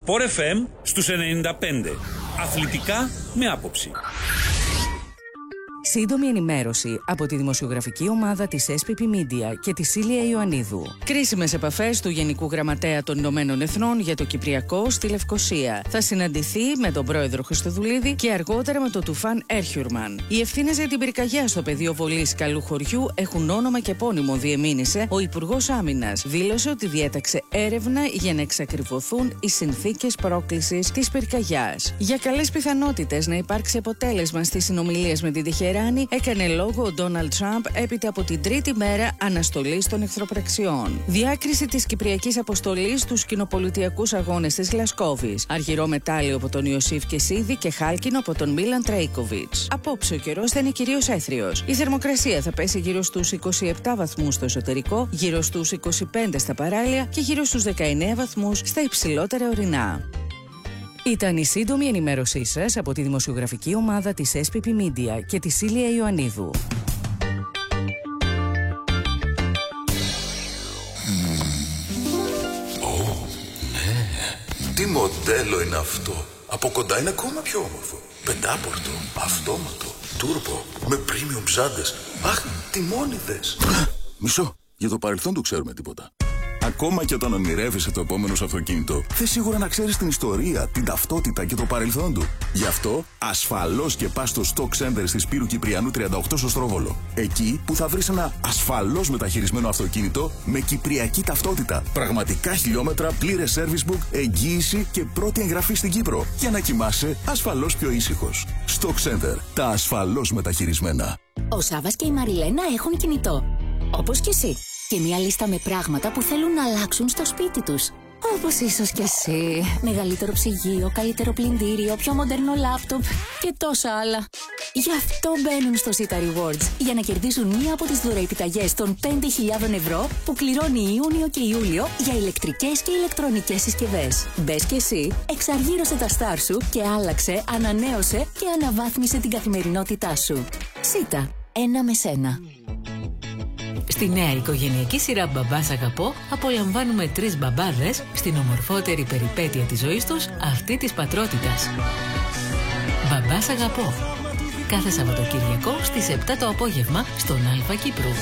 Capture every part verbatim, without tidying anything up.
Sport εφ εμ στους ενενήντα πέντε. Αθλητικά με άποψη. Σύντομη ενημέρωση από τη δημοσιογραφική ομάδα της ες πι πι Media και τη Σίλια Ιωαννίδου. Κρίσιμες επαφές του Γενικού Γραμματέα των Ηνωμένων Εθνών για το Κυπριακό στη Λευκοσία. Θα συναντηθεί με τον πρόεδρο Χριστοδουλίδη και αργότερα με τον Τουφάν Έρχιουρμαν. Οι ευθύνες για την πυρκαγιά στο πεδίο βολής Καλού Χωριού έχουν όνομα και επώνυμο, διεμήνυσε ο Υπουργός Άμυνας. Δήλωσε ότι διέταξε έρευνα για να εξακριβωθούν οι συνθήκες πρόκλησης της πυρκαγιάς. Για καλές πιθανότητες να υπάρξει αποτέλεσμα στις συνομιλίες με την Τεχεράνη, έκανε λόγο ο Ντόναλντ Τραμπ έπειτα από την τρίτη μέρα αναστολής των εχθροπραξιών. Διάκριση της Κυπριακής Αποστολής στους κοινοπολιτιακούς αγώνες της Γλασκόβης. Αργυρό μετάλλιο από τον Ιωσήφ Κεσίδη και χάλκινο από τον Μίλαν Τρέικοβιτς. Απόψε ο καιρός θα είναι κυρίως έθριος. Η θερμοκρασία θα πέσει γύρω στους είκοσι επτά βαθμούς στο εσωτερικό, γύρω στους είκοσι πέντε στα παράλια και γύρω στους δεκαεννέα βαθμούς στα υψηλότερα ορεινά. Ήταν η σύντομη ενημέρωσή σας από τη δημοσιογραφική ομάδα της ες πι πι Media και τη Σίλια Ιωαννίδου. Ω, ναι. Τι μοντέλο είναι αυτό. Από κοντά είναι ακόμα πιο όμορφο. Πεντάπορτο, αυτόματο, τούρμπο, με premium ψάντες. Αχ, τιμόνιδες. Μισό, για το παρελθόν του ξέρουμε τίποτα. Ακόμα και όταν ονειρεύεσαι το επόμενο σου αυτοκίνητο, θες σίγουρα να ξέρεις την ιστορία, την ταυτότητα και το παρελθόν του. Γι' αυτό, ασφαλώς και πας στο Stock Center στη Σπύρου Κυπριανού τριάντα οκτώ στο Στρόβολο. Εκεί που θα βρεις ένα ασφαλώς μεταχειρισμένο αυτοκίνητο με κυπριακή ταυτότητα. Πραγματικά χιλιόμετρα, πλήρες service book, εγγύηση και πρώτη εγγραφή στην Κύπρο. Για να κοιμάσαι ασφαλώς πιο ήσυχος. Stock Center. Τα ασφαλώς μεταχειρισμένα. Ο Σάββας και η Μαριλένα έχουν κινητό. Όπως και εσύ. Και μια λίστα με πράγματα που θέλουν να αλλάξουν στο σπίτι τους. Όπως ίσως και εσύ. Μεγαλύτερο ψυγείο, καλύτερο πλυντήριο, πιο μοντέρνο λάπτοπ και τόσα άλλα. Γι' αυτό μπαίνουν στο Sita Rewards για να κερδίσουν μία από τις δωρεοεπιταγές των πέντε χιλιάδες ευρώ που κληρώνει Ιούνιο και Ιούλιο για ηλεκτρικές και ηλεκτρονικές συσκευές. Μπες και εσύ, εξαργύρωσε τα στάρ σου και άλλαξε, ανανέωσε και αναβάθμισε την καθημερινότητά σου. Sita, ένα με σένα. Στη νέα οικογενειακή σειρά «Μπαμπάς Αγαπώ» απολαμβάνουμε τρεις μπαμπάδες στην ομορφότερη περιπέτεια της ζωής τους, αυτή της πατρότητας. «Μπαμπάς Αγαπώ». Κάθε Σαββατοκυριακό στις επτά το απόγευμα στον Αλφα Κύπρου.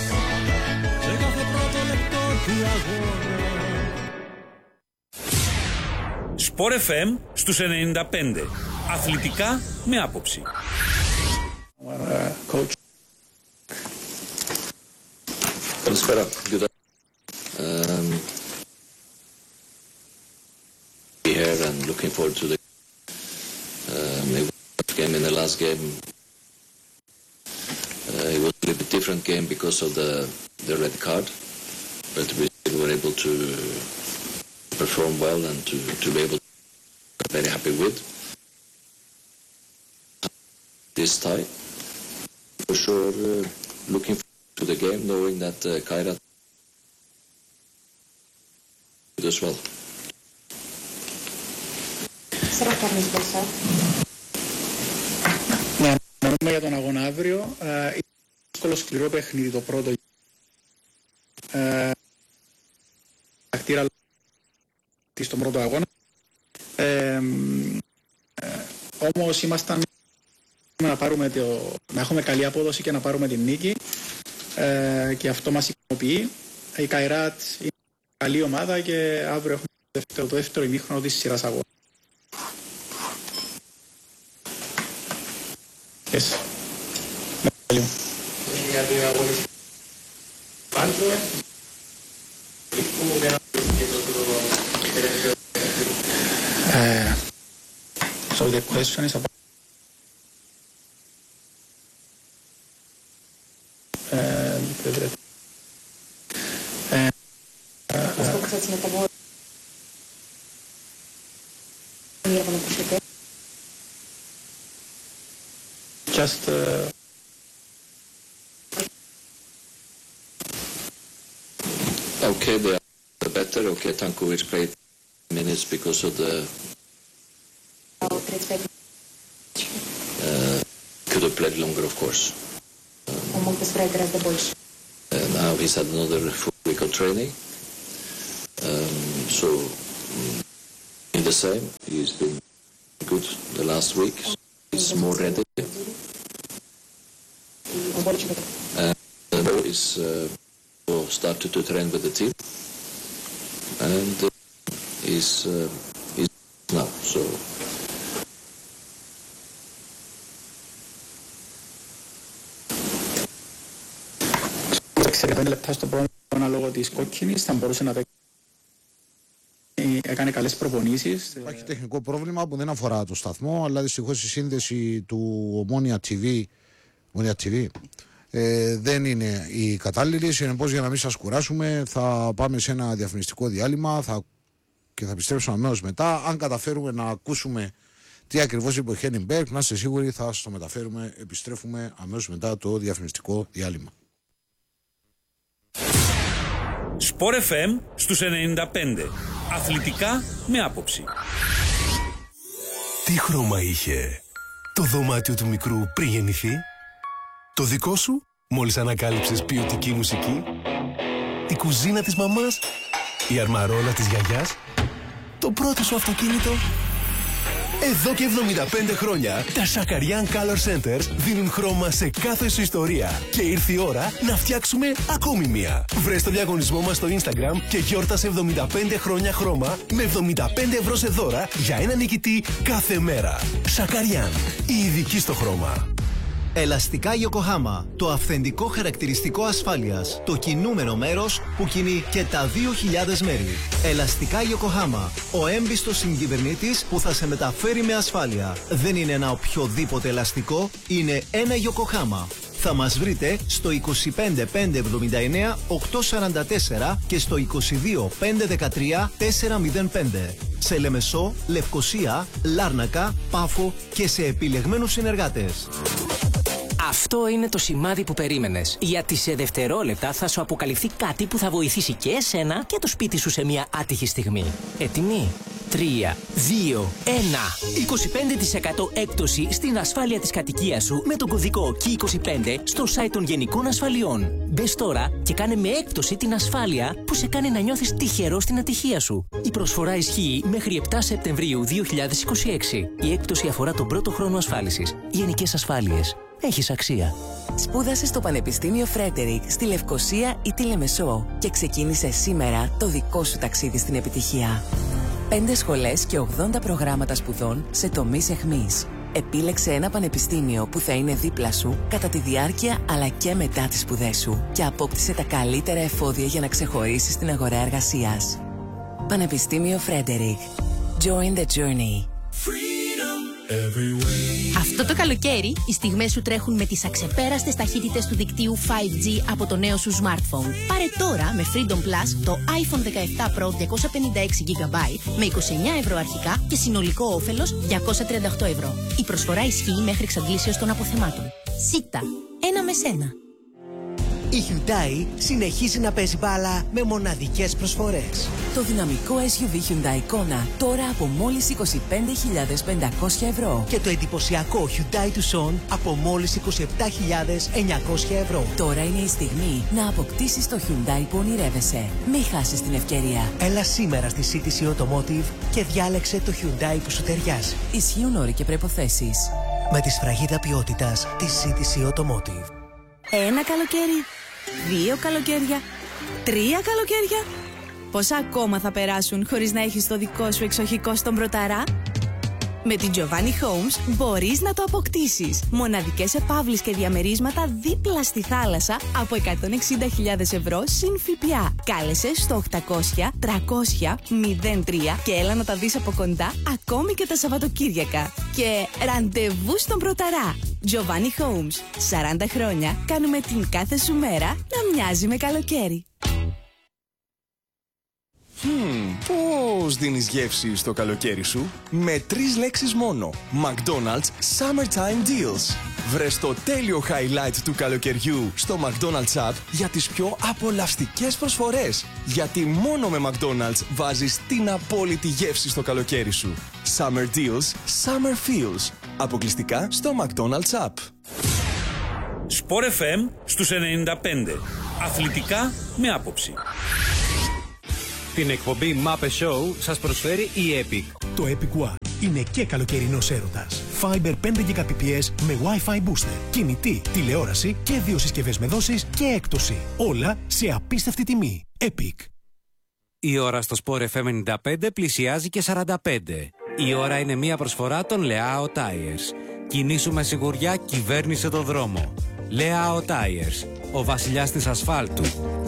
Sport εφ εμ στους ενενήντα πέντε. Αθλητικά με άποψη. Καλησπέρα. Good um, here and looking forward to the um, game in the last game. Uh, it was a little bit different game because of the the red card, but we were able to perform well and to to be able to be very happy with this tie. For sure, uh, looking forward to the game, knowing that uh, Kairat did as well. Ναι, μιλούμε για τον αγώνα αύριο. Είναι δύσκολο σκληρό παιχνίδι το πρώτο. Χαρακτήρα στον πρώτο αγώνα. Ε, ε, όμως ήμασταν να, πάρουμε το, να έχουμε καλή απόδοση και να πάρουμε την νίκη. Ε, και αυτό μας ικανοποιεί. Η Καϊράτ είναι καλή ομάδα και αύριο έχουμε το δεύτερο, το δεύτερο ημίχρονο της σειράς αγώνα. Yes. Uh, so the question is about just uh, okay, they are better. Okay, Tankovic played minutes because of the uh, could have played longer, of course. Uh, now he's had another full week of training. Um, so um, in the same. He's been good the last week. He's more ready. And uh, is uh, started to train with the team, and uh, he's uh, he's now so. πέντε λεπτά στο πρώτο λόγω της κόκκινης θα μπορούσε να παίξει. Έκανε καλές προπονήσεις. Υπάρχει τεχνικό πρόβλημα που δεν αφορά το σταθμό, αλλά δυστυχώς η σύνδεση του Ομόνοια τι βι, Ομόνοια τι βι ε, δεν είναι η κατάλληλη. Συνεπώς, για να μην σας κουράσουμε, θα πάμε σε ένα διαφημιστικό διάλειμμα θα, και θα επιστρέψουμε αμέσως μετά. Αν καταφέρουμε να ακούσουμε τι ακριβώς είπε ο Χένιμπεργκ, να είστε σίγουροι θα σας το μεταφέρουμε. Επιστρέφουμε αμέσως μετά το διαφημιστικό διάλειμμα. Σπορ εφ εμ στους ενενήντα πέντε. Αθλητικά με άποψη. Τι χρώμα είχε το δωμάτιο του μικρού πριν γεννηθεί? Το δικό σου, μόλις ανακάλυψες ποιοτική μουσική? Η κουζίνα της μαμάς? Η αρμαρόλα της γιαγιάς? Το πρώτο σου αυτοκίνητο? Εδώ και εβδομήντα πέντε χρόνια, τα Shakarian Color Centers δίνουν χρώμα σε κάθε σου ιστορία. Και ήρθε η ώρα να φτιάξουμε ακόμη μία. Βρες το διαγωνισμό μας στο Instagram και γιόρτασε εβδομήντα πέντε χρόνια χρώμα με εβδομήντα πέντε ευρώ σε δώρα για ένα νικητή κάθε μέρα. Shakarian, η ειδική στο χρώμα. Ελαστικά Yokohama, το αυθεντικό χαρακτηριστικό ασφάλειας. Το κινούμενο μέρος που κινεί και τα δύο χιλιάδες μέρη. Ελαστικά Yokohama, ο έμπιστος συγκυβερνήτης που θα σε μεταφέρει με ασφάλεια. Δεν είναι ένα οποιοδήποτε ελαστικό, είναι ένα Yokohama. Θα μας βρείτε στο είκοσι πέντε πεντακόσια εβδομήντα εννέα οκτακόσια σαράντα τέσσερα και στο είκοσι δύο πεντακόσια δεκατρία τετρακόσια πέντε. Σε Λεμεσό, Λευκοσία, Λάρνακα, Πάφο και σε επιλεγμένους συνεργάτες. Αυτό είναι το σημάδι που περίμενες. Γιατί σε δευτερόλεπτα θα σου αποκαλυφθεί κάτι που θα βοηθήσει και εσένα και το σπίτι σου σε μια άτυχη στιγμή. Έτοιμοι? τρία, δύο, ένα. είκοσι πέντε τοις εκατό έκπτωση στην ασφάλεια της κατοικίας σου με τον κωδικό κέι είκοσι πέντε στο site των Γενικών Ασφαλιών. Μπες τώρα και κάνε με έκπτωση την ασφάλεια που σε κάνει να νιώθεις τυχερό στην ατυχία σου. Η προσφορά ισχύει μέχρι επτά Σεπτεμβρίου δύο χιλιάδες είκοσι έξι. Η έκπτωση αφορά τον πρώτο χρόνο ασφάλισης. Γενικές Ασφάλειες. Έχεις αξία. Σπούδασε στο Πανεπιστήμιο Φρέντερικ στη Λευκοσία ή τη Λεμεσό και ξεκίνησε σήμερα το δικό σου ταξίδι στην επιτυχία. Πέντε σχολές και ογδόντα προγράμματα σπουδών σε τομείς εχμής. Επίλεξε ένα πανεπιστήμιο που θα είναι δίπλα σου κατά τη διάρκεια αλλά και μετά τις σπουδές σου και απόκτησε τα καλύτερα εφόδια για να ξεχωρίσεις στην αγορά εργασίας. Πανεπιστήμιο Φρέντερικ. Join the journey. Αυτό το καλοκαίρι, οι στιγμές σου τρέχουν με τις αξεπέραστες ταχύτητες του δικτύου φάιβ τζι από το νέο σου smartphone. Πάρε τώρα με Freedom Plus το άιφον δεκαεπτά Pro διακόσια πενήντα έξι τζι μπι με είκοσι εννέα ευρώ αρχικά και συνολικό όφελος διακόσια τριάντα οκτώ ευρώ. Η προσφορά ισχύει μέχρι εξαντλήσεως των αποθεμάτων. Σίτα, ένα με σένα. Η Hyundai συνεχίζει να παίζει μπάλα με μοναδικές προσφορές. Το δυναμικό ες γιου βι Hyundai Kona τώρα από μόλις είκοσι πέντε χιλιάδες πεντακόσια ευρώ. Και το εντυπωσιακό Hyundai Tucson από μόλις είκοσι επτά χιλιάδες εννιακόσια ευρώ. Τώρα είναι η στιγμή να αποκτήσεις το Hyundai που ονειρεύεσαι. Μην χάσεις την ευκαιρία. Έλα σήμερα στη σι τι σι Automotive και διάλεξε το Hyundai που σου ταιριάζει. Ισχύουν όροι και προϋποθέσεις. Με τη σφραγίδα ποιότητας της σι τι σι Automotive. Ένα καλοκαίρι, δύο καλοκαίρια, τρία καλοκαίρια. Πόσα ακόμα θα περάσουν χωρίς να έχεις το δικό σου εξοχικό στον Πρωταρά? Με την Giovanni Homes μπορείς να το αποκτήσεις. Μοναδικές επαύλεις και διαμερίσματα δίπλα στη θάλασσα από εκατόν εξήντα χιλιάδες ευρώ συν ΦΠΑ. Κάλεσε στο οκτακόσια τριακόσια μηδέν τρία και έλα να τα δεις από κοντά ακόμη και τα Σαββατοκύριακα. Και ραντεβού στον Πρωταρά. Giovanni Homes. σαράντα χρόνια κάνουμε την κάθε σου μέρα να μοιάζει με καλοκαίρι. Hmm, πώς δίνεις γεύση στο καλοκαίρι σου? Με τρεις λέξεις μόνο. McDonald's Summertime Deals. Βρες το τέλειο highlight του καλοκαιριού στο McDonald's App για τις πιο απολαυστικές προσφορές. Γιατί μόνο με McDonald's βάζεις την απόλυτη γεύση στο καλοκαίρι σου. Summer Deals, Summer Feels. Αποκλειστικά στο McDonald's App. Σπορ εφ εμ στους ενενήντα πέντε. Αθλητικά με άποψη. Την εκπομπή Muppet Show σας προσφέρει η Epic, Το Epic One είναι και καλοκαιρινός έρωτας. Fiber πέντε Gbps με Wi-Fi booster, κινητή, τηλεόραση και δύο συσκευές με δόσεις και έκπτωση. Όλα σε απίστευτη τιμή. Epic. Η ώρα στο Sport εφ εμ ενενήντα πέντε πλησιάζει και σαράντα πέντε. Η ώρα είναι μια προσφορά των Leao Tires. Κινήσου με σιγουριά, κυβέρνησε το δρόμο. Leao Tires, ο βασιλιάς της ασφάλτου.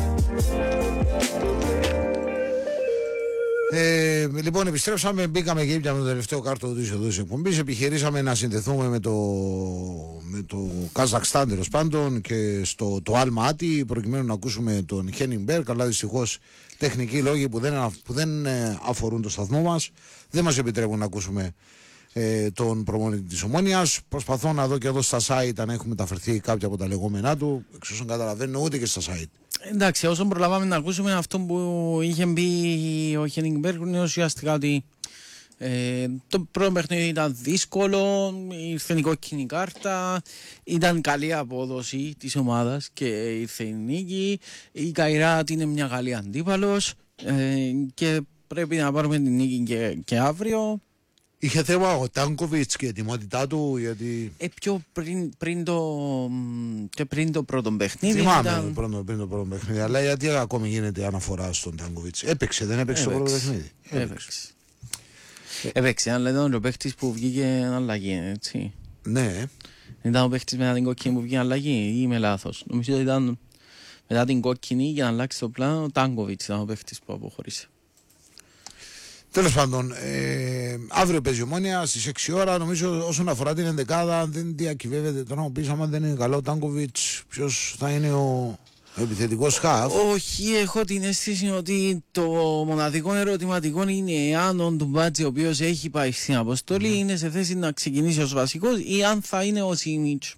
Ε, λοιπόν, επιστρέψαμε, μπήκαμε και ήπιαμε το τελευταίο κάρτο του εδώ της εκπομπής. Επιχειρήσαμε να συνδεθούμε με το, με το Καζακστάν τέλος πάντων και στο το Alma Ati προκειμένου να ακούσουμε τον Henning Berg, αλλά δυστυχώς τεχνικοί λόγοι που δεν, που δεν αφορούν το σταθμό μας δεν μας επιτρέπουν να ακούσουμε ε, τον προπονητή της Ομόνοιας. Προσπαθώ να δω και εδώ στα site αν έχουν μεταφερθεί κάποια από τα λεγόμενά του. Εξ όσων καταλαβαίνω, ούτε και στα site. Εντάξει, όσον προλάβαμε να ακούσουμε αυτό που είχε μπει ο Henning Berg είναι ουσιαστικά ότι ε, το πρώτο παιχνίδι ήταν δύσκολο, ήρθε η κόκκινη κάρτα, ήταν καλή απόδοση της ομάδας και ήρθε η νίκη. Η Καϊράτ είναι μια καλή αντίπαλος ε, και πρέπει να πάρουμε την νίκη και, και αύριο. Είχε θέμα ο Τάνκοβιτς και η ετοιμότητά του, γιατί... Ε, πιο πριν, πριν, το, και πριν το πρώτο παιχνίδι. Θυμάμαι ήταν... πρώτο, πριν το πρώτο παιχνίδι, αλλά γιατί ακόμη γίνεται αναφορά στον Τάνκοβιτς. Έπαιξε, δεν έπαιξε, έπαιξε το πρώτο παιχνίδι. Έπαιξε. Έπαιξε, έπαιξε αλλά ήταν ο παίχτης που βγήκε αλλαγή, έτσι. Ναι. Ήταν ο παίχτης μετά την κόκκινη που βγήκε αλλαγή ή είμαι λάθος. Νομίζω ότι ήταν μετά την κόκκινη για να αλλάξει το πλάνο, ο Τάνκοβιτς ήταν ο παίχτης που αποχωρήσε. Τέλος πάντων, ε, αύριο παίζει Ομόνια στις έξι ώρα. Νομίζω όσον αφορά την ενδεκάδα δεν διακυβεύεται. Τώρα μου πεις άμα δεν είναι καλό ο Τάνκοβιτς, ποιος θα είναι ο επιθετικός χαφ. Όχι, έχω την αίσθηση ότι το μοναδικό ερωτηματικό είναι εάν ο Ντουμπάτζη, ο οποίος έχει πάει στην αποστολή, mm. είναι σε θέση να ξεκινήσει ως βασικός ή αν θα είναι ο Σίμιτς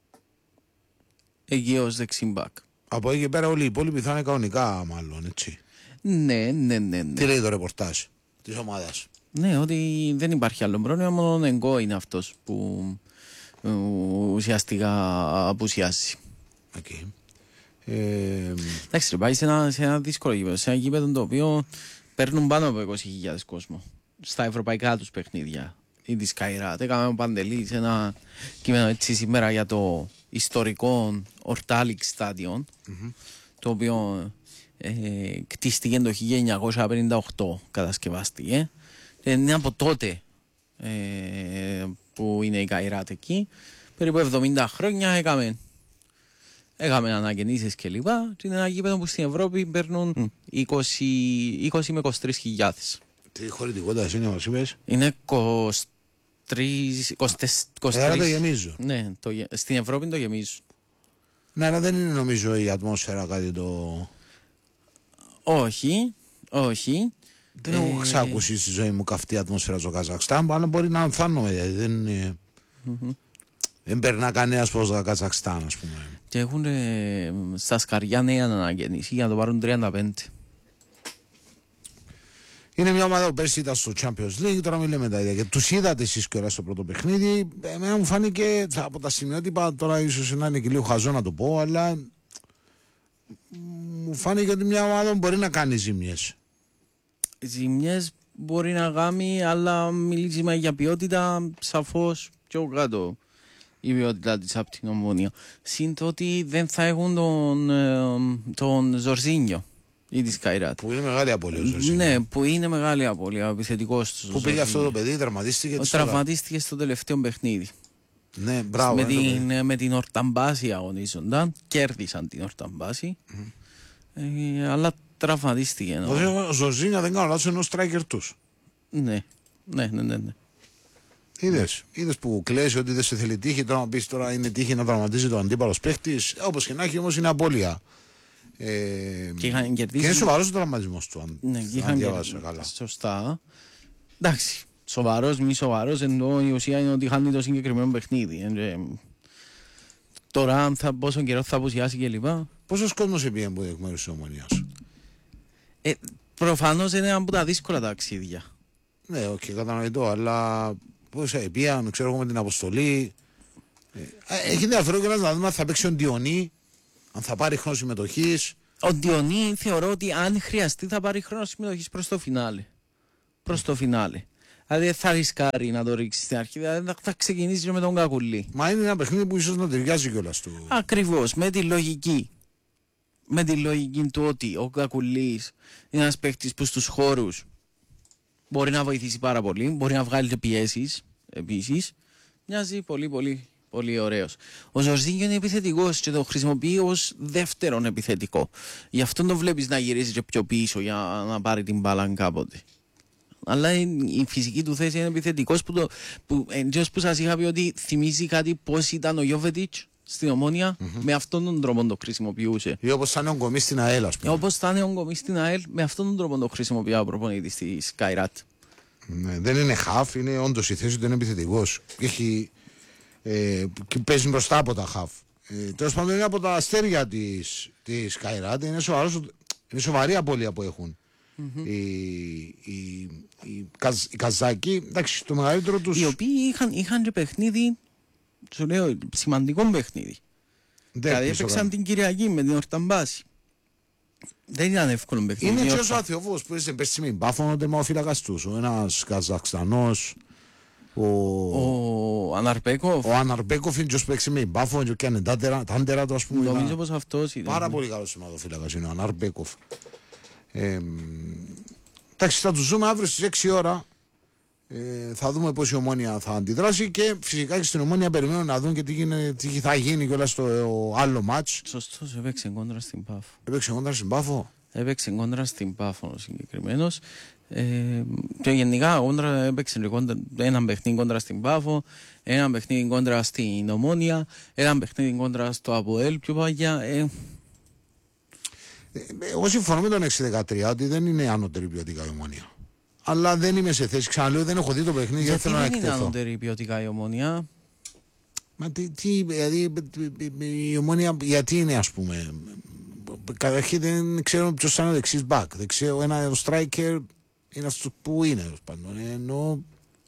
εκεί ως δεξιμπάκ. Από εκεί και πέρα όλοι οι υπόλοιποι θα είναι κανονικά μάλλον, έτσι. Ναι, ναι, ναι, ναι. Τι λέει το ρεπορτάζ της ομάδας? Ναι, ότι δεν υπάρχει άλλο πρόβλημα, μόνο ο Νεγκό είναι αυτός που ουσιαστικά απουσιάζει. Okay. Ε... Εντάξει, πάει σε ένα, σε ένα δύσκολο γήπεδο, σε ένα γήπεδο το οποίο παίρνουν πάνω από είκοσι χιλιάδες κόσμο στα ευρωπαϊκά τους παιχνίδια ή τη Καϊράτ. Έκαμε Παντελή σε ένα κείμενο έτσι σήμερα για το ιστορικό Ορτάλικ Στάδιον, mm-hmm. το οποίο ε, κτίστηκε το χίλια εννιακόσια πενήντα οκτώ, κατασκευάστηκε. Ε, είναι από τότε ε, που είναι η Καϊράτ εκεί. Περίπου εβδομήντα χρόνια έκαμε, έκαμε αναγεννήσεις και λοιπά. Είναι ένα γήπεδο που στην Ευρώπη παίρνουν είκοσι, είκοσι με είκοσι τρεις χιλιάδες. Τι χωρητικότητα είναι μας είπες? Είναι είκοσι τρεις, είκοσι τρεις. Άρα το γεμίζω. Ναι, το, στην Ευρώπη το γεμίζω. Ναι, αλλά δεν είναι νομίζω η ατμόσφαιρα κάτι το... Όχι, όχι. Δεν έχω ε... ξάκουσει στη ζωή μου καυτή ατμόσφαιρα στο Καζακστάν, αλλά μπορεί να αμφάνομαι, δηλαδή δεν, mm-hmm. δεν περνά κανένας προς το Καζακστάν, ας πούμε. Και έχουν ε, στα σκαριά νέα αναγεννήσει για να το πάρουν τριάντα πέντε. Είναι μια ομάδα που πέρσι ήταν στο Champions League, τώρα μιλάμε τα ίδια. Και τους είδατε εσείς και ώρα στο πρώτο παιχνίδι. Εμένα μου φάνηκε από τα σημειότυπα, τώρα ίσως να είναι και λίγο χαζό να το πω, αλλά μου φάνηκε ότι μια ομάδα μπορεί να κάνει ζημιές. Ζημιές μπορεί να κάνει, αλλά μιλήσουμε για ποιότητα, σαφώς πιο κάτω η ποιότητα της από την Ομόνια. Συν το ότι δεν θα έχουν τον, τον Ζορζίνιο ή τη Καϊράτ. Που είναι μεγάλη απώλεια ο Ζορζίνιο. Ναι, που είναι μεγάλη απώλεια, ο επιθετικός του. Πού πήγε αυτό το παιδί, τραυματίστηκε? Τραυματίστηκε στο τελευταίο παιχνίδι. Ναι, μπράβο. Με, την, με την Ορταμπάση αγωνίζονταν, κέρδισαν την Ορταμπάση, mm. ε, αλλά τραυματίστηκε. Ο Ζορζίνιο δεν κάνω λάθος, είναι ο striker τους. Ναι, ναι, ναι, ναι. ναι. Είδες, είδες που κλαίσει ότι δεν σε θέλει τύχη, τώρα να πεις τώρα είναι τύχη να τραυματίζει το αντίπαλος παίχτης, όπως και να έχει όμως είναι απώλεια. Ε, και, είχαν κερδίσει... και είναι σοβαρός ο τραυματισμός του, αν, ναι, και αν διαβάσα καλά. Σωστά. Εντάξει, σοβαρός, μη σοβαρός, ενώ η ουσία είναι ότι χάνει το συγκεκριμένο παιχνίδι. Ε, τώρα αν θα, πόσο καιρό θα απουσιάσει και λοιπά. Πόσος κόσμος επήγε από εκ μέρους της Ομονίας? Ε, προφανώς είναι ένα από τα δύσκολα ταξίδια. Ναι, οκ, okay, κατανοητό, αλλά πώς επήγαν, ξέρω εγώ με την αποστολή. Ε, έχει ενδιαφέρον και να δούμε αν θα παίξει ο Ντιονί, αν θα πάρει χρόνο συμμετοχής. Ο Ντιονί θεωρώ ότι αν χρειαστεί θα πάρει χρόνο συμμετοχής προς το φινάλε. Προς το φινάλε. Δηλαδή δεν θα ρισκάρει να το ρίξει στην αρχή, δηλαδή θα ξεκινήσει με τον Κακουλή. Μα είναι ένα παιχνίδι που ίσως να ταιριάζει κιόλας του. Ακριβώς, με τη λογική. Με τη λογική του ότι ο Κακουλής είναι ένας παίκτης που στους χώρους μπορεί να βοηθήσει πάρα πολύ, μπορεί να βγάλει πιέσεις επίσης. Μοιάζει πολύ πολύ πολύ ωραίος. Ο Ζορζίνιο είναι επιθετικός και το χρησιμοποιεί ως δεύτερον επιθετικό. Γι' αυτό το βλέπεις να γυρίζει και πιο πίσω για να πάρει την μπάλα κάποτε. Αλλά η φυσική του θέση είναι επιθετικός που, το, που, που σας είχα πει ότι θυμίζει κάτι πώς ήταν ο Γιόβετιτς στην Ομόνια, mm-hmm. με αυτόν τον τρόπο το χρησιμοποιούσε. Ή όπως θα είναι ο Γκομής στην ΑΕΛ, ας πούμε. Όπως θα είναι ο Γκομής στην ΑΕΛ, με αυτόν τον τρόπο το χρησιμοποιεί ο προπονητής στη Σκάιρατ. Ναι, δεν είναι χαφ, είναι όντως η θέση του είναι επιθετικός. Έχει, ε, και παίζει μπροστά από τα χαφ. Ε, τέλος πάντων είναι από τα αστέρια της, της Σκάιρατ, είναι, είναι σοβαρή απώλεια που έχουν. Mm-hmm. Οι, οι, οι, Καζ, οι Καζάκοι, εντάξει, το μεγαλύτερο τους. Οι οποίοι είχαν, είχαν και παιχνίδι, σου λέω, σημαντικό παιχνίδι. Δηλαδή έπαιξαν την Κυριακή με την Ορταμπάση. Δεν ήταν εύκολο παιχνίδι. Είναι και ο Αθεόφοβος που είσαι πέρσι με μπάφωνο τερμαφύλακας τους. Ο ένας Καζακστανός, ο, ο Αναρπέκοφ. Ο Αναρπέκοφ είναι και που παίξει με μπάφωνο και έκανε τάντερα του, ας πούμε. Νομίζω πως αυτός ήταν. Πάρα πολύ καλός σωματοφύλακας είναι ο Αναρπέκοφ. Ε, εντάξει, θα τους ζούμε αύριο στις έξι ώρα. Ε, θα δούμε πώς η Ομόνια θα αντιδράσει και φυσικά και στην Ομόνια περιμένουν να δουν και τι, γίνει, τι θα γίνει και όλα στο άλλο μάτς. Σωστός, έπαιξε κόντρα στην Πάφο. Έπαιξε κόντρα στην Πάφο. Έπαιξε κόντρα στην Πάφο συγκεκριμένος. Ε, και γενικά κόντρα, έπαιξε κόντρα, ένα παιχνίδι κόντρα στην Πάφο, ένα παιχνίδι κόντρα στην Ομόνια, ένα παιχνίδι κόντρα στο ΑΠΟΕΛ πιο παγιά. Ε, Εγώ συμφωνώ με τον έξι δεκατρία ότι δεν είναι ανώτερη ποιοτικά η Ομόνια. Αλλά δεν είμαι σε θέση, ξαναλέω, δεν έχω δει το παιχνίδι γιατί θέλω να εκτεθώ. Δεν είναι ανώτερη ποιοτικά η Ομόνια. Μα τι, τι, δηλαδή η Ομόνια γιατί είναι, ας πούμε. Καταρχήν δεν ξέρω ποιος θα είναι ο δεξής μπακ. Δεν ξέρω, ένα striker είναι αυτό που είναι. Ενώ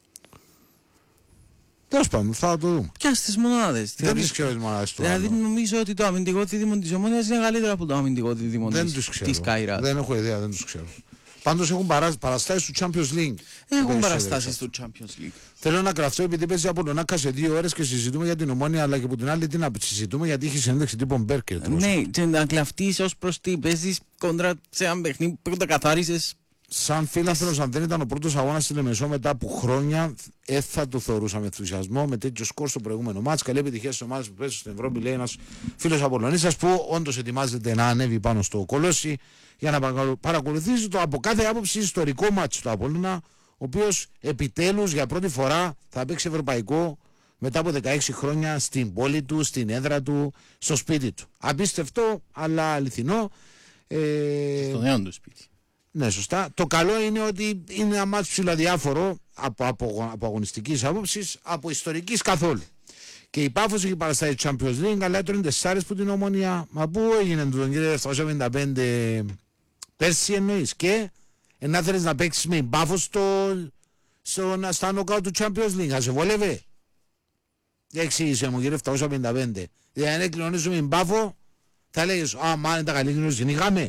τέλος πάντων, θα το δούμε. Ποια στις μονάδες. Δεν τις ξέρω τις μονάδες του. Δηλαδή νομίζω ότι το αμυντικό δίδυμο της Ομόνιας είναι καλύτερο από το αμυντικό δίδυμο της Καϊράτ. Δεν έχω ιδέα, δεν τους ξέρω. Πάντως έχουν παραστάσεις του Champions League. Έχουν παραστάσεις του Champions League. Θέλω να κρατήσω επειδή παίζει από τον Άκα σε δύο ώρες και συζητούμε για την Ομόνια, αλλά και από την άλλη τι να συζητούμε γιατί έχει συνέντευξη τύπων Μπέρκερ. Ναι, και να κλαφτείς ως προς τι παίζεις κόντρα σε ένα παιχνίδι που τα καθάρισες. Σαν φίλαθλος, αν δεν ήταν ο πρώτος αγώνας στη Λεμεσό μετά από χρόνια, ε, θα το θεωρούσαμε ενθουσιασμό με τέτοιο σκορ στο προηγούμενο μάτς. Καλή επιτυχία στις ομάδες που παίζουν στην Ευρώπη, λέει ένας φίλος Απολλωνίστας που όντως ετοιμάζεται να ανέβει πάνω στο κολόσι για να παρακολουθήσει το από κάθε άποψη ιστορικό μάτς του Απόλλωνα, ο οποίος επιτέλους για πρώτη φορά θα παίξει ευρωπαϊκό μετά από δεκαέξι χρόνια στην πόλη του, στην έδρα του, στο σπίτι του. Απίστευτο, αλλά αληθινό. Ε... Στο νέο του σπίτι. Ναι, σωστά. Το καλό είναι ότι είναι ένα μάτς ψηλοδιάφορο από, από, από αγωνιστικής άποψης, από ιστορικής καθόλου. Και η Πάφος έχει παραστάσει Champions League, αλλά τώρα είναι τεσσάρες που την Ομόνια. Μα πού έγινε τον κύριο επτακόσια πενήντα πέντε πέρσι εννοείς και να θέλεις να παίξεις με η Πάφος στο, στο, στα νοκάου του Champions League. Θα σε βόλευε. Δεν εξήγησε μου κύριε επτακόσια πενήντα πέντε. Δηλαδή αν εκλονίζουμε την Πάφο θα λέγεις α, μα είναι τα καλή γνώση. Είχαμε.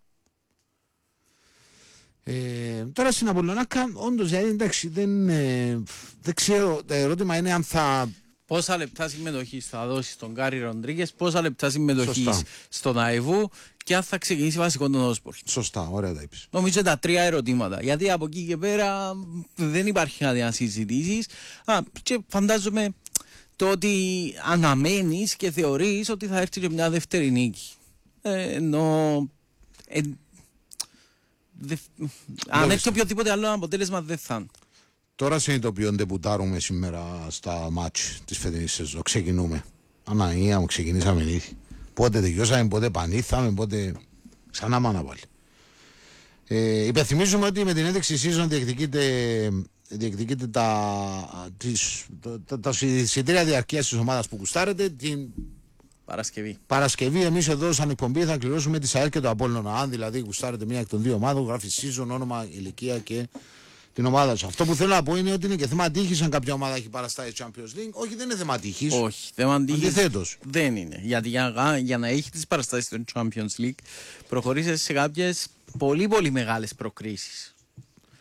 Ε, τώρα στην Απολλωνάκα, όντως, δηλαδή, εντάξει, δεν, ε, δεν ξέρω, το ερώτημα είναι αν θα... Πόσα λεπτά συμμετοχή θα δώσει στον Γκάρι Ροντρίγκες, πόσα λεπτά συμμετοχή στον Αϊβού και αν θα ξεκινήσει βασικό τον Όσπορ. Σωστά, ωραία τα είπες. Νομίζω τα τρία ερωτήματα, γιατί από εκεί και πέρα δεν υπάρχει κάτι να συζητήσεις. Α, και φαντάζομαι το ότι αναμένεις και θεωρείς ότι θα έρθει και μια δεύτερη νίκη. Ε, ενώ... Ε, Δε... Αν έχει οποιοδήποτε άλλο αποτέλεσμα δεν θα είναι. Τώρα συνειδητοποιούνται που τάρουμε σήμερα στα μάτς της φετινής σεζόν. Ξεκινούμε. Αναία μου ξεκινήσαμε ήδη. Πότε τελειώσαμε, πότε πανήθαμε, πότε ξανά μάνα πάλι. Ε, υπενθυμίζουμε ότι με την ένταξη season διεκδικείται, διεκδικείται τα, τις, τα, τα, τα εισιτήρια διαρκείας της ομάδας που κουστάρετε. Την Παρασκευή. Παρασκευή, εμείς εδώ σαν εκπομπή θα κληρώσουμε τη ΣΑΕΛ και το Απόλλωνα. Αν δηλαδή γουστάρετε μία εκ των δύο ομάδων, γράφει season, όνομα, ηλικία και την ομάδα σου. Αυτό που θέλω να πω είναι ότι είναι και θέμα τύχης αν κάποια ομάδα έχει παραστάσει Champions League. Όχι, δεν είναι θέμα τύχης. Όχι, θέμα τύχης. Αντιθέτως. Δεν είναι. Γιατί για, για να έχει τις παραστάσεις του Champions League, προχωρήσεις σε κάποιες πολύ πολύ μεγάλες προκρίσεις.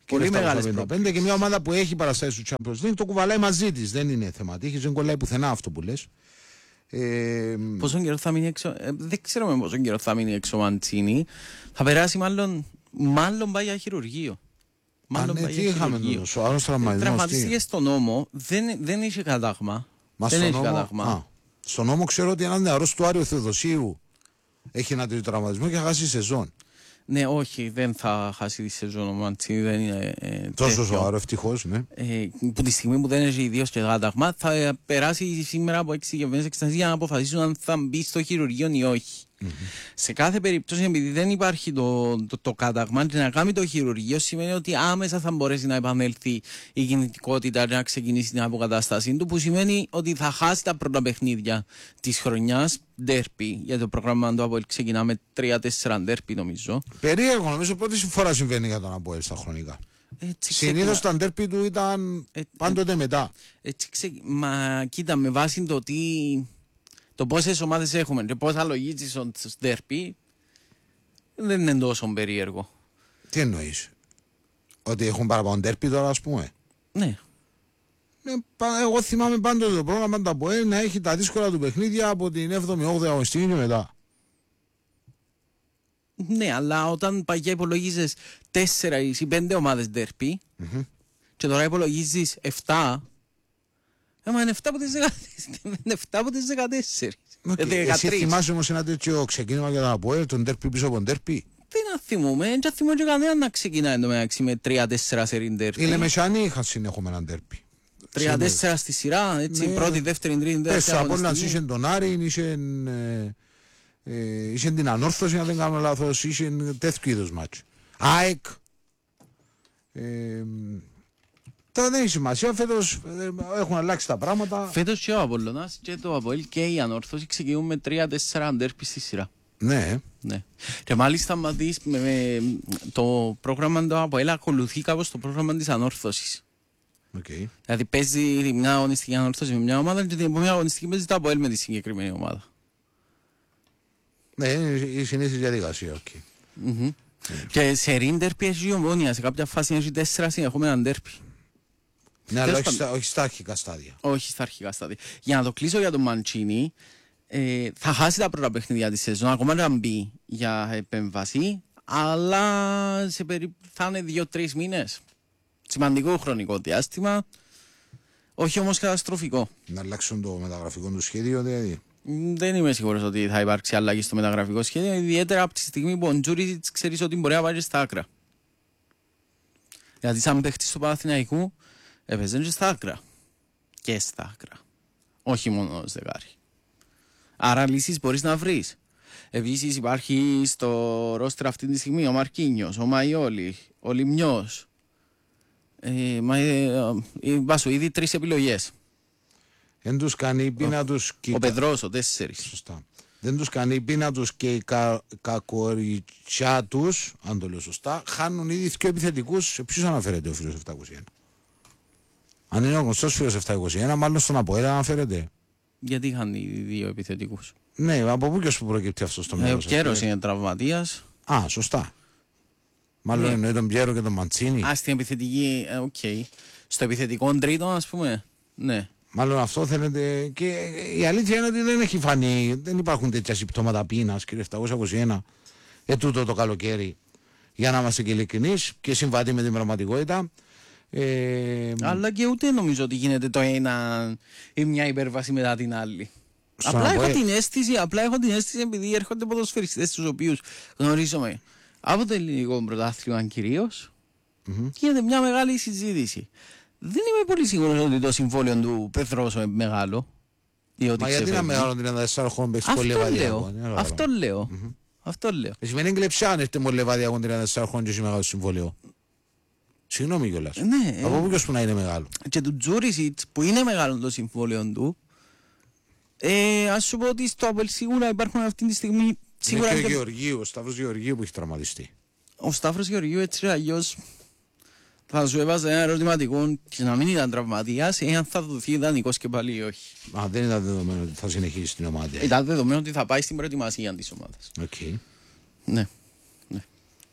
Πολύ μεγάλες προοπτικές. Και μια ομάδα που έχει παραστάσει στο Champions League το κουβαλάει μαζί της. Δεν είναι θέμα τύχης, δεν κολλάει πουθενά αυτό που λες. Ε, πόσο καιρό θα μείνει έξω, ε, δεν ξέρω με πόσο καιρό θα μείνει έξω ο Μαντσίνη. Θα περάσει μάλλον, μάλλον πάει για χειρουργείο. Μάλλον ναι, τι είχαμε τόσο, άλλος τραυματισμός. Τραυματίστηκε στον νόμο, δεν, δεν είχε κατάγμα. Μα δεν στον έχει νόμο, κατάγμα. Α, στον νόμο ξέρω ότι έναν νεαρός του Άριο Θεοδοσίου έχει ένα τέτοιο τραυματισμό και θα χάσει σεζόν. Ναι, όχι, δεν θα χάσει τη σεζόν ο Μαντσίνη, δεν είναι ε, τόσο σοβαρό, ευτυχώς, ναι. Ε, που τη στιγμή που δεν έχει ιδίως και κατάγμα, θα περάσει σήμερα από εξειδικευμένες εξετάσεις για να αποφασίσουν αν θα μπει στο χειρουργείο ή όχι. Mm-hmm. Σε κάθε περίπτωση, επειδή δεν υπάρχει το, το, το κατάγμα, και να κάνει το χειρουργείο σημαίνει ότι άμεσα θα μπορέσει να επανέλθει η κινητικότητα και να ξεκινήσει την αποκατάστασή του, που σημαίνει ότι θα χάσει τα πρώτα παιχνίδια της χρονιάς, ντέρπι, για το πρόγραμμα του Αποέλ ξεκινά με τρία τέσσερα ντέρπι νομίζω. Περίεργο, νομίζω πρώτη φορά συμβαίνει για τον Αποέλ στα χρονικά. Συνήθως τα ντέρπι του ήταν ε, πάντοτε ε, μετά. Έτσι ξε... Μα κοίτα, με βάση το τι... το πόσες ομάδες έχουμε και πώς θα λογίσεις στο ντέρπι δεν είναι τόσο περίεργο. Τι εννοείς? Ότι έχουν παραπάνω ντέρπι τώρα, ας πούμε? Ναι. Εγώ θυμάμαι πάντοτε το πρόγραμμα του Αποέλ να έχει τα δύσκολα του παιχνίδια από την έβδομη όγδοη αγωνιστική και μετά. Ναι, αλλά όταν παγιά υπολογίζεις τέσσερα ή πέντε ομάδες ντέρπι mm-hmm. και τώρα υπολογίζεις εφτά, έμα είναι εφτά από τις δεκατέσσερα. Okay. Εσύ θυμάσαι όμως ένα τέτοιο ξεκίνημα για τον Αποέλ, τον ντέρπι πίσω από τον ντέρπι? Τι να θυμούμε, δεν θυμούμε και κανένα να ξεκινάει εντωμεταξύ με τρία τέσσερα σερί ντέρπι. Οι Λεμεσανοί είχαν συνεχόμενα ντέρπι. τρία τέσσερα στη σειρά, έτσι, ναι. Πρώτη, δεύτερη, τρίτη, τέταρτη. Πες από να είσαι τον Άρη, είσαι... Ε, είσαι την Ανόρθωση, αν δεν κάνω λάθος, είσαι τέτοιου είδους μάτσο. ΑΕΚ. Ε, τώρα δεν έχει σημασία, φέτος ε, έχουν αλλάξει τα πράγματα. Φέτος και ο Απολλωνάς και το Αποέλ και η Ανόρθωση ξεκινούν με τρία τέσσερα ντέρπι στη σειρά. Ναι. ναι. Και μάλιστα μα δεις, με, με, το πρόγραμμα του Αποέλ ακολουθεί κάπως το πρόγραμμα της Ανόρθωσης. Okay. Δηλαδή παίζει μια αγωνιστική Ανόρθωση με μια ομάδα και την επόμενη αγωνιστική παίζει το Αποέλ με τη συγκεκριμένη ομάδα. Ναι, είναι η συνήθιση διαδικασία, οκ. Okay. Mm-hmm. Yeah. Και σε ρίντέρπι έχει η Ομόνια, σε κάποια φάση έχει τέσσερα συνεχόμενα ντέρπι. Ναι, αλλά όχι στα, όχι στα αρχικά στάδια. Όχι στα αρχικά στάδια. Για να το κλείσω για τον Μαντσίνη, ε, θα χάσει τα πρώτα παιχνίδια της σεζόν, ακόμα να μπει για επέμβαση, αλλά σε περί... θα είναι δύο-τρεις μήνες. Σημαντικό χρονικό διάστημα, όχι όμως καταστροφικό. Να αλλάξουν το μεταγραφικό του σχέδιο, δηλαδή. Δεν είμαι σίγουρος ότι θα υπάρξει αλλαγή στο μεταγραφικό σχέδιο, ιδιαίτερα από τη στιγμή που ο Τζούριτς ξέρεις ότι μπορεί να πάει στα άκρα. Γιατί σαν παίχτης του Παναθηναϊκού έπαιζε και στα άκρα. Και στα άκρα. Όχι μόνο ως δεκάρι. Άρα λύσεις μπορείς να βρεις. Επίσης υπάρχει στο ρόστερ αυτή τη στιγμή ο Μαρκίνιος, ο Μαϊόλη, ο Λιμνιός. Ε, μα, ε, ε, βάσου ήδη τρεις επιλογές. Δεν τους κάνει η πείνα τους και... Ο Πεδρός, ο τέσσερις. Σωστά. Δεν τους κάνει η πείνα τους και η κα... κακοριτσιά τους, αν το λέω σωστά, χάνουν ήδη δύο επιθετικούς. Σε ποιους αναφέρεται ο φίλος επτακόσια είκοσι ένα? Αν είναι ο γνωστός φίλος επτακόσια είκοσι ένα, μάλλον στον Αποέλ αναφέρεται. Γιατί είχαν οι δύο επιθετικούς? Ναι, από πού και ως που προκύπτει αυτό στο μέλλον? Ε, ο Πιέρος είναι τραυματίας. Α, σωστά. Μάλλον ναι. Εννοεί τον Πιέρο και τον Μαντσίνη. Α, στην επιθετική, ε, οκ. Okay. Στο επιθετικό τρίτο, ας πούμε, ναι. Μάλλον αυτό θέλετε. Και η αλήθεια είναι ότι δεν έχει φανεί, δεν υπάρχουν τέτοια συμπτώματα πείνας, κύριε επτακόσια είκοσι ένα, ετούτο το καλοκαίρι. Για να είμαστε και ειλικρινείς και συμβατεί με την πραγματικότητα. Ε... Αλλά και ούτε νομίζω ότι γίνεται το ένα ή μια υπέρβαση μετά την άλλη. Απλά έχω, την αίσθηση, απλά έχω την αίσθηση επειδή έρχονται ποδοσφαιριστές τους οποίους γνωρίζομαι από το ελληνικό πρωτάθλημα κυρίως, mm-hmm. γίνεται μια μεγάλη συζήτηση. Δεν είμαι πολύ σίγουρος ότι το συμβόλαιο του Πετρόσο είναι μεγάλο. Ή ότι μα γιατί να μεγάλο τριάντα τέσσερα χρόνια παίξει πολύ λεβαδιακό? Αυτό λέω. Mm-hmm. Αυτό λέω. Εσύ με είναι εγκλεψιά αν έχετε πολύ λεβαδιακό τριάντα τέσσερα χρόνια και έχει μεγάλο συμβόλαιο. Συγγνώμη κιόλας. Ναι, από πού και ως που να είναι μεγάλο? Και του Τζούρισιτς που είναι μεγάλο το συμβόλαιο του, ε, ας σου πω ότι στο Απολ σίγουρα υπάρχουν αυτή τη στιγμή. Σίγουρα είναι και ο Γεωργίου, ο Σταύρος Γεωργίου που έχει τραυματιστεί. Ο Σταύρος Γεωργίου έτσι αλλιώς θα σου έβαζε ένα ερωτηματικό και να μην ήταν τραυματίας, εάν θα δοθεί ιδανικός και πάλι ή όχι. Α, δεν ήταν δεδομένο ότι θα συνεχίσει την ομάδα. Ήταν δεδομένο ότι θα πάει στην προετοιμασία της ομάδας. Okay. Ναι. ναι.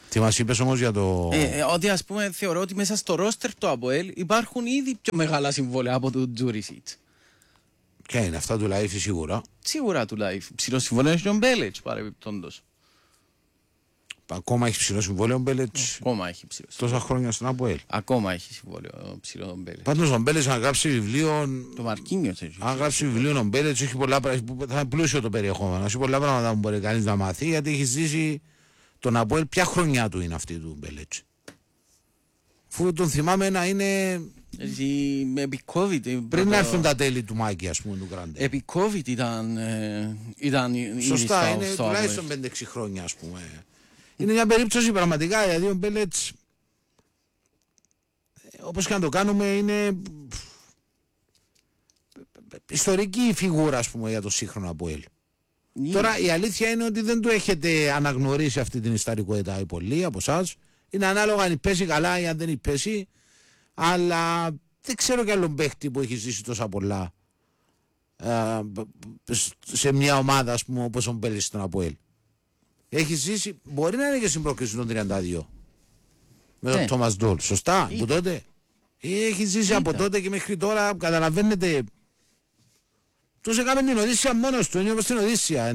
Τι μας είπες όμως για το... Ε, ότι ας πούμε θεωρώ ότι μέσα στο ρόστερ του ΑΠΟΕΛ υπάρχουν ήδη πιο μεγάλα συμβόλαια από το Τζούρισιτ. Ποια είναι αυτά του Λάιφ σίγουρα. Σίγουρα του Λάιφ. Ψηλό συμβόλαιο είναι ο Μπέλετς παρεμπιπτόντως. Ακόμα έχει ψηλό συμβόλαιο ο Μπέλετς. Ακόμα έχει ψηλό. Τόσα χρόνια στον ΑΠΟΕΛ. Ακόμα έχει συμβόλαιο ψηλό ο Μπέλετς. Πάντως ο Μπέλετς να γράψει βιβλίο. Το Μαρκίνιος έτσι. Αν γράψει βιβλίο ο Μπέλετς έχει πολλά πράγματα. Θα είναι πλούσιο το περιεχόμενο. Έχει πολλά πράγματα που μπορεί κανείς να μάθει γιατί έχει ζήσει τον ΑΠΟΕΛ. Ποια χρονιά του είναι αυτή του Μπέλετς. Αφού τον θυμάμαι να είναι. Επί COVID. Πριν να έρθουν τα τέλη του Μάκη, ας πούμε, του Γκράντε. Επί COVID ήταν. Ε, ήταν Σωστά, στα, είναι στο τουλάχιστον πέντε έξι χρόνια, ας πούμε. Είναι μια περίπτωση πραγματικά, γιατί ο Μπέλετς, όπως και να το κάνουμε, είναι ιστορική φιγούρα, ας πούμε, για το σύγχρονο ΑΠΟΕΛ. Yeah. Τώρα η αλήθεια είναι ότι δεν το έχετε αναγνωρίσει αυτή την ιστορικότητα οι πολλοί από εσάς. Είναι ανάλογα αν υπέσει καλά ή αν δεν υπέσει. Αλλά δεν ξέρω κι άλλον παίχτη που έχει ζήσει τόσα πολλά ε, σε μια ομάδα, ας πούμε, όπως ο Μπέλετς στον ΑΠΟΕΛ. Έχει ζήσει, μπορεί να είναι και στην πρόκριση των τριάντα δύο με τον Τόμας Ντόλ, σωστά, από τότε. Έχει ζήσει Ήταν. από τότε και μέχρι τώρα, καταλαβαίνετε. Τους έκαμε την Οδύσσια μόνος του, είναι όπως την Οδύσσια.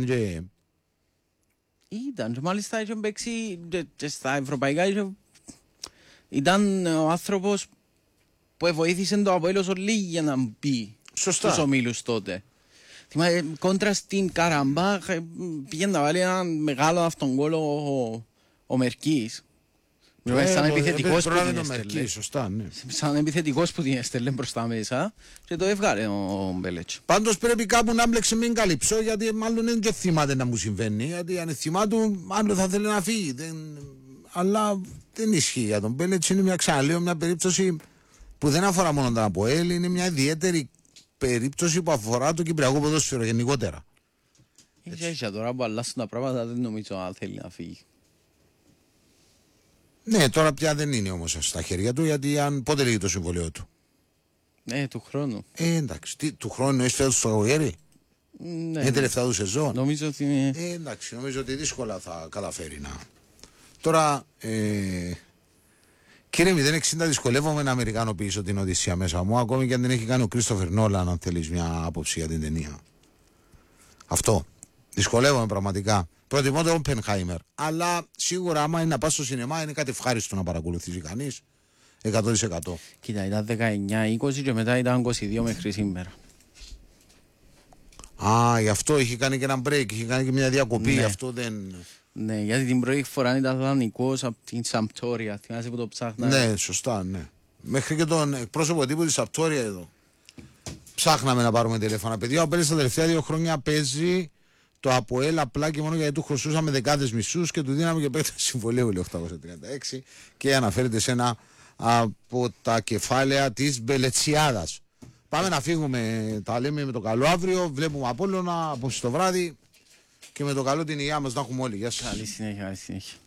Ήταν, και μάλιστα είχε παίξει και στα ευρωπαϊκά. Ήταν ο άνθρωπος που βοήθησε το ΑΠΟΕΛ όσο λίγοι για να μπει στους ομίλους τότε. Θυμάμαι, κόντρα στην Καραμπάχ πήγαινε να βάλει έναν μεγάλο αυτόν γκολ ο, ο Μερκής. Ε, σαν επιθετικός που την έστελε. Σωστά, ναι. Σαν επιθετικός που την έστελε μπροστά μέσα και το έβγαλε ο, ο Μπέλετς. Πάντως πρέπει κάπου να μπλέξει μην καλυψώ, γιατί μάλλον δεν και θυμάται να μου συμβαίνει. Γιατί αν θυμά του, μάλλον θα θέλει να φύγει. Δεν... Αλλά δεν ισχύει για τον Μπέλετς. Είναι μια, ξαναλέω, μια περίπτωση που δεν αφορά μόνο τον ΑΠΟΕΛ, είναι μια ιδιαίτερη περίπτωση που αφορά το κυπριακό ποδόσφαιρο γενικότερα. Για τώρα που αλλάσουν τα πράγματα δεν νομίζω αν θέλει να φύγει. Ναι, τώρα πια δεν είναι όμως στα χέρια του, γιατί αν πότε λύγει το συμβολίο του. Ναι, του χρόνου. Ε, εντάξει, τι, του χρόνου έχεις φέτος στο καλοκαίρι. Ναι. Είναι τελευταία του σεζόν. Νομίζω ότι είναι... Ε, εντάξει, νομίζω ότι δύσκολα θα καταφέρει να... Τώρα, ε... κύριε μηδέν εξήντα, δυσκολεύομαι να αμερικανοποιήσω την Οδύσσια μέσα μου, ακόμη και αν δεν έχει κάνει ο Κρίστοφερ Νόλαν, αν θέλεις μια άποψη για την ταινία. Αυτό. Δυσκολεύομαι πραγματικά. Προτιμώ τον Οπενχάιμερ. Αλλά σίγουρα, άμα είναι να πας στο σινεμά, είναι κάτι ευχάριστο να παρακολουθήσει κανείς. εκατό τοις εκατό. Κοίτα, ήταν δεκαεννιά είκοσι και μετά ήταν είκοσι δύο μέχρι σήμερα. Α, γι' αυτό είχε κάνει και ένα break, είχε κάνει και μια διακοπή, Ναι. γι' αυτό δεν. Ναι, γιατί την πρώτη φορά ήταν δανεικός από την Σαμπτόρια. Θυμάσαι που το ψάχναμε. Ναι, σωστά, ναι. Μέχρι και τον εκπρόσωπο τύπου της Σαμπτόρια εδώ. Ψάχναμε να πάρουμε τηλέφωνα. Παιδιά, ο Μπέλετς τα τελευταία δύο χρόνια παίζει το ΑΠΟΕΛ απλά και μόνο γιατί του χρωστούσαμε δεκάδες μισούς και του δίναμε και παίκτη συμβολέου, λέει οκτακόσια τριάντα έξι, και αναφέρεται σε ένα από τα κεφάλαια της Μπελετσιάδας. Πάμε να φύγουμε, τα λέμε με το καλό αύριο. Βλέπουμε Απόλλωνα απόψε το βράδυ και με το καλό την υγεία μας να έχουμε όλοι. Γεια σας. Καλή συνέχεια, καλή συνέχεια.